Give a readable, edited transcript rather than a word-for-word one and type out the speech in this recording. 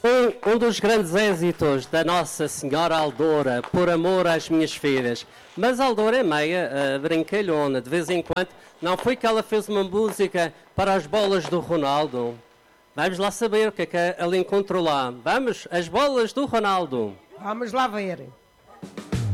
Um dos grandes êxitos da Nossa Senhora Aldoura, por amor às minhas filhas. Mas a Aldoura é meia brincalhona, de vez em quando. Não foi que ela fez uma música para as bolas do Ronaldo? Vamos lá saber o que é que ela encontrou lá. Vamos, as bolas do Ronaldo. Vamos lá ver.